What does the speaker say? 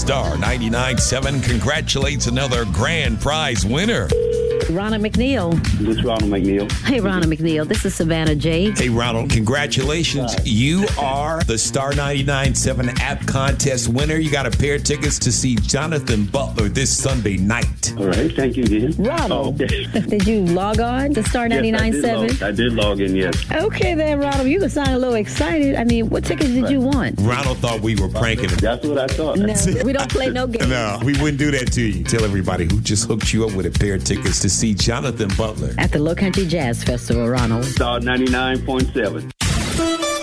Star 99.7 congratulates another grand prize winner. Ronald McNeil. This is Ronald McNeil. Hey, Ronald McNeil. This is Savannah J. Hey, Ronald, congratulations. You are the Star 99.7 app contest winner. You got a pair of tickets to see Jonathan Butler this Sunday night. All right. Thank you, again. Ronald, okay. Did you log on to Star 99.7? Yes, I did log in, yes. Okay, then, Ronald. You sound a little excited. I mean, what tickets did you want? Ronald thought we were pranking him. That's what I thought. No, we don't play no games. No, we wouldn't do that to you. Tell everybody who just hooked you up with a pair of tickets to see Jonathan Butler At the Low Country Jazz Festival, Ronald. Star 99.7.